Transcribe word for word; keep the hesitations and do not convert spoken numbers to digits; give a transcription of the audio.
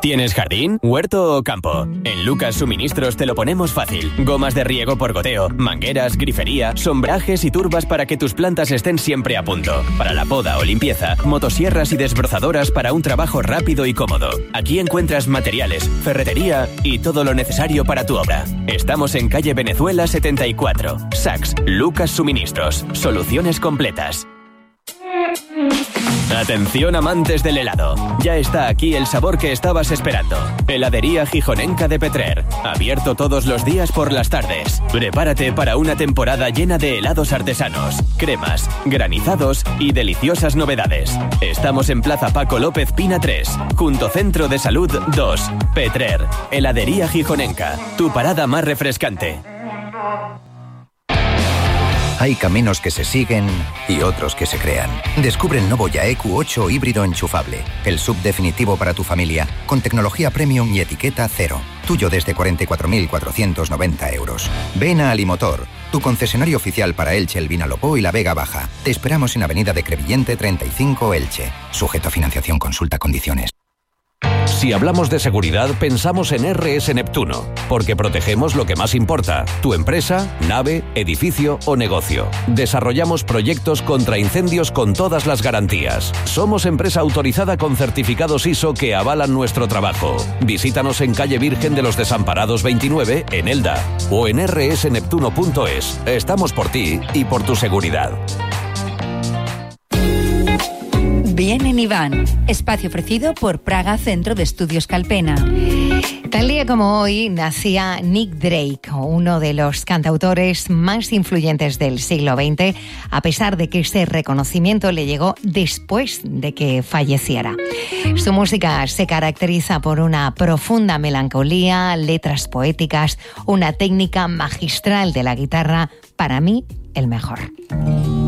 ¿Tienes jardín, huerto o campo? En Lucas Suministros te lo ponemos fácil. Gomas de riego por goteo, mangueras, grifería, sombrajes y turbas para que tus plantas estén siempre a punto. Para la poda o limpieza, motosierras y desbrozadoras para un trabajo rápido y cómodo. Aquí encuentras materiales, ferretería y todo lo necesario para tu obra. Estamos en calle Venezuela setenta y cuatro. Saks, Lucas Suministros. Soluciones completas. Atención amantes del helado, ya está aquí el sabor que estabas esperando. Heladería Gijonenca de Petrer, abierto todos los días por las tardes. Prepárate para una temporada llena de helados artesanos, cremas, granizados y deliciosas novedades. Estamos en Plaza Paco López Pina tres, junto Centro de Salud dos. Petrer, Heladería Gijonenca, tu parada más refrescante. Hay caminos que se siguen y otros que se crean. Descubre el nuevo Ya E Q ocho híbrido enchufable. El sub definitivo para tu familia, con tecnología premium y etiqueta cero. Tuyo desde cuarenta y cuatro mil cuatrocientos noventa euros. Ven a Alimotor, tu concesionario oficial para Elche, El Vinalopó y la Vega Baja. Te esperamos en Avenida de Crevillente treinta y cinco, Elche. Sujeto a financiación, consulta condiciones. Si hablamos de seguridad, pensamos en R S Neptuno, porque protegemos lo que más importa, tu empresa, nave, edificio o negocio. Desarrollamos proyectos contra incendios con todas las garantías. Somos empresa autorizada con certificados I S O que avalan nuestro trabajo. Visítanos en calle Virgen de los Desamparados veintinueve, en Elda, o en erre ese neptuno punto es. Estamos por ti y por tu seguridad. Bien en Iván, espacio ofrecido por Praga Centro de Estudios Calpena. Tal día como hoy nacía Nick Drake, uno de los cantautores más influyentes del siglo veinte, a pesar de que ese reconocimiento le llegó después de que falleciera. Su música se caracteriza por una profunda melancolía, letras poéticas, una técnica magistral de la guitarra, para mí el mejor.